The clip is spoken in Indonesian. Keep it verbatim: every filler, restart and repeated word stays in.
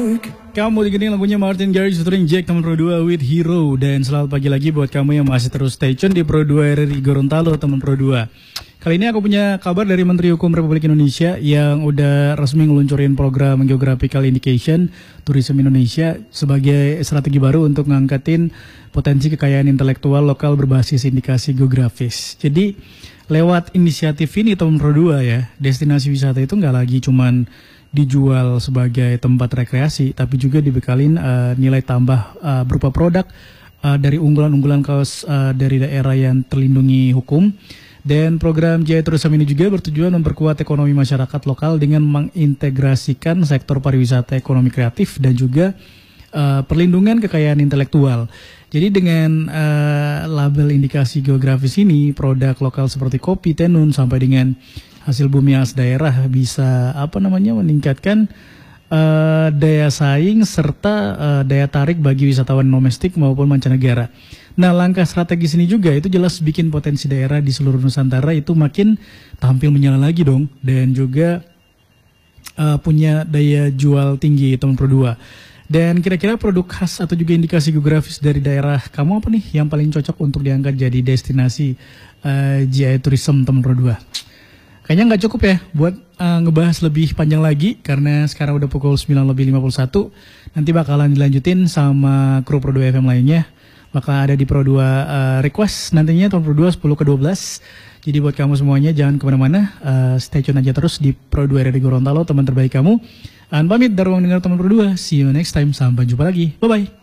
Kamu dengerin lagunya Martin Garrix featuring Jack teman Pro dua with Hero. Dan selamat pagi lagi buat kamu yang masih terus stay tune di Pro dua R R I Gorontalo teman Pro dua. Kali ini aku punya kabar dari Menteri Hukum Republik Indonesia yang udah resmi ngeluncurin program Geographical Indication Tourism Indonesia sebagai strategi baru untuk ngangkatin potensi kekayaan intelektual lokal berbasis indikasi geografis. Jadi lewat inisiatif ini teman Pro dua ya, destinasi wisata itu nggak lagi cuman dijual sebagai tempat rekreasi, tapi juga dibekalin uh, nilai tambah uh, berupa produk uh, dari unggulan-unggulan kaos uh, dari daerah yang terlindungi hukum. Dan program Jaya Tourism ini juga bertujuan memperkuat ekonomi masyarakat lokal dengan mengintegrasikan sektor pariwisata, ekonomi kreatif, dan juga uh, perlindungan kekayaan intelektual. Jadi dengan uh, label indikasi geografis ini, produk lokal seperti kopi, tenun, sampai dengan hasil bumi khas daerah bisa apa namanya meningkatkan uh, daya saing serta uh, daya tarik bagi wisatawan domestik maupun mancanegara. Nah, langkah strategis ini juga itu jelas bikin potensi daerah di seluruh Nusantara itu makin tampil menyala lagi dong, dan juga uh, punya daya jual tinggi teman Pro dua. Dan kira-kira produk khas atau juga indikasi geografis dari daerah kamu apa nih yang paling cocok untuk diangkat jadi destinasi uh, Jaya Tourism teman Pro dua? Kayaknya nggak cukup ya buat uh, ngebahas lebih panjang lagi, karena sekarang udah pukul sembilan lebih lima puluh satu. Nanti bakalan dilanjutin sama kru Pro dua F M lainnya. Bakal ada di Pro dua uh, Request nantinya tahun Pro dua sepuluh ke dua belas. Jadi buat kamu semuanya jangan kemana-mana, uh, stay tune aja terus di Pro dua R R I Gorontalo, teman terbaik kamu. Dan pamit dari ruang dengar teman Pro dua. See you next time, sampai jumpa lagi. Bye-bye.